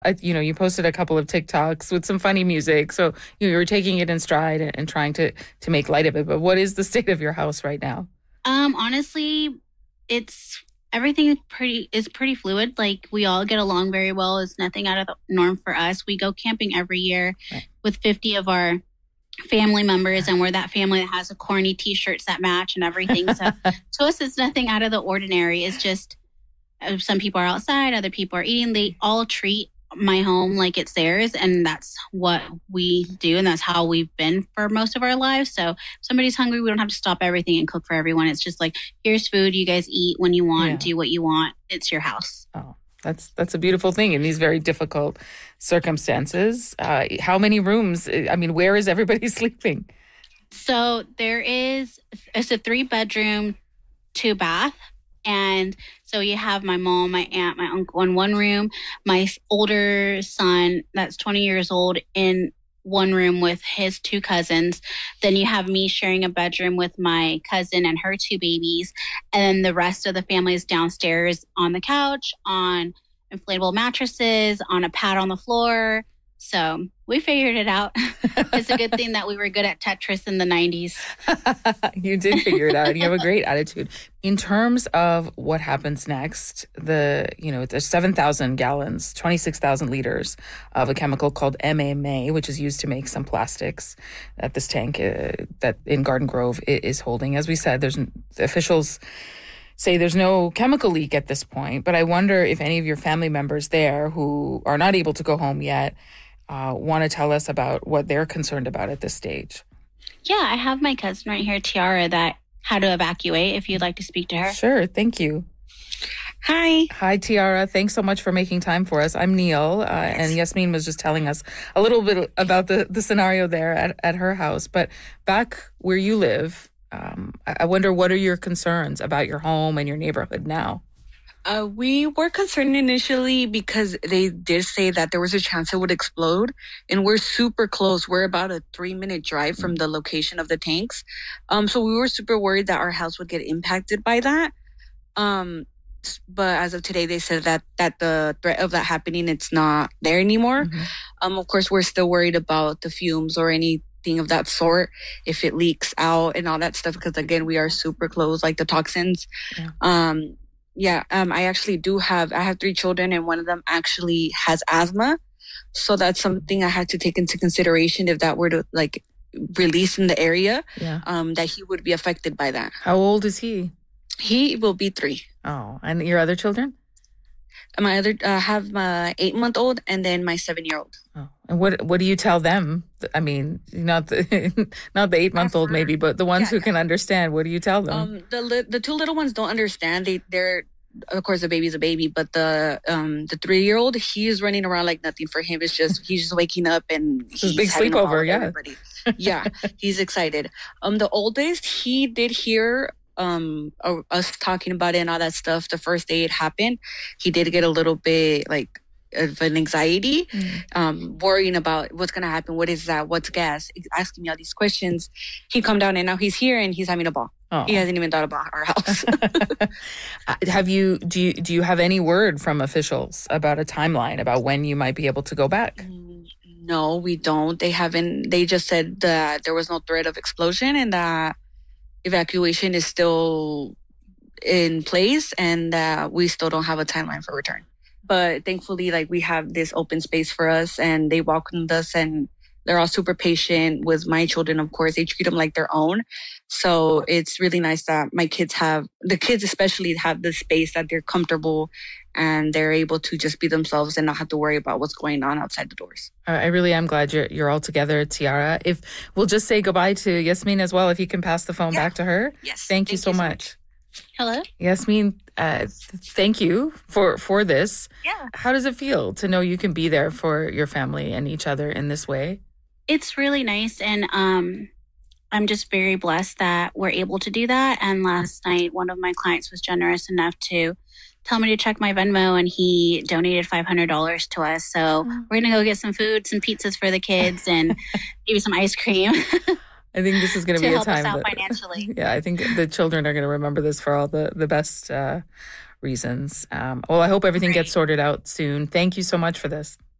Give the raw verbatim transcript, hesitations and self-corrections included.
I, you know, you posted a couple of TikToks with some funny music. So you were taking it in stride and, and trying to, to make light of it. But what is the state of your house right now? Um, honestly, it's everything is pretty is pretty fluid. Like we all get along very well. It's nothing out of the norm for us. We go camping every year Right. with fifty of our family members, and we're that family that has a corny t-shirts that match and everything. So to us, it's nothing out of the ordinary. It's just uh, some people are outside, other people are eating. They all treat my home like it's theirs, and that's what we do, and that's how we've been for most of our lives. So if somebody's hungry, we don't have to stop everything and cook for everyone. It's just like, here's food, you guys eat when you want, Yeah. do what you want. It's your house. Oh, that's that's a beautiful thing in these very difficult circumstances. Uh, how many rooms? I mean, where is everybody sleeping? So there is, it's a three bedroom, two bath. And so you have my mom, my aunt, my uncle in one room, my older son that's twenty years old in one room with his two cousins. Then you have me sharing a bedroom with my cousin and her two babies. And then the rest of the family is downstairs on the couch, on inflatable mattresses, on a pad on the floor. So we figured it out. It's a good thing that we were good at Tetris in the nineties. You did figure it out. You have a great attitude. In terms of what happens next, the you know there's seven thousand gallons, twenty-six thousand liters of a chemical called M M A, which is used to make some plastics that this tank uh, that in Garden Grove is holding. As we said, there's the officials say there's no chemical leak at this point, but I wonder if any of your family members there who are not able to go home yet Uh, want to tell us about what they're concerned about at this stage. Yeah, I have my cousin right here, Tiara, that had to evacuate, if you'd like to speak to her. Sure, thank you. Hi. Hi, Tiara. Thanks so much for making time for us. I'm Neil, uh, yes. and Yasmin was just telling us a little bit about the, the scenario there at, at her house. But back where you live, um, I wonder, what are your concerns about your home and your neighborhood now? Uh, we were concerned initially because they did say that there was a chance it would explode, and we're super close. We're about a three minute drive from the location of the tanks. Um, so we were super worried that our house would get impacted by that. Um, but as of today, they said that, that the threat of that happening, it's not there anymore. Mm-hmm. Um, of course, we're still worried about the fumes or anything of that sort, if it leaks out and all that stuff, because again, we are super close, like the toxins. Yeah. Um, Yeah, um, I actually do have, I have three children, and one of them actually has asthma. So that's something I had to take into consideration if that were to like release in the area, yeah. um, that he would be affected by that. How old is he? He will be three. Oh, and your other children? My other, I uh, have my eight month old and then my seven year old. Oh, and what what do you tell them? I mean, not the not the eight month old maybe, but the ones yeah, who yeah. can understand. What do you tell them? Um, the the two little ones don't understand. They they're of course the baby's a baby, but the um the three year old, he is running around like nothing for him. It's just he's just waking up and it's he's big sleepover. Yeah, yeah, he's excited. Um, the oldest, he did hear um us talking about it and all that stuff the first day it happened. He did get a little bit like of an anxiety, mm. um, worrying about what's going to happen. What is that? What's gas? Asking me all these questions. He calmed down and now he's here and he's having a ball. Oh. He hasn't even thought about our house. Have you, do you, do you have any word from officials about a timeline about when you might be able to go back? No, we don't. They haven't, they just said that there was no threat of explosion and that evacuation is still in place and that we still don't have a timeline for return. But thankfully, like, we have this open space for us and they welcomed us and they're all super patient with my children. Of course, they treat them like their own. So it's really nice that my kids have, the kids especially have the space that they're comfortable and they're able to just be themselves and not have to worry about what's going on outside the doors. I really am glad you're you're all together, Tiara. If we'll just say goodbye to Yasmin as well, if you can pass the phone yeah. back to her. Yes. Thank, thank you so you much. So much. Hello? Yasmin, uh, thank you for, for this. Yeah. How does it feel to know you can be there for your family and each other in this way? It's really nice. And um, I'm just very blessed that we're able to do that. And last night, one of my clients was generous enough to tell me to check my Venmo, and he donated five hundred dollars to us. So oh. we're going to go get some food, some pizzas for the kids, and maybe some ice cream. I think this is going to be a time to help us out that, financially. Yeah, I think the children are going to remember this for all the, the best uh, reasons. Um, well, I hope everything right. gets sorted out soon. Thank you so much for this.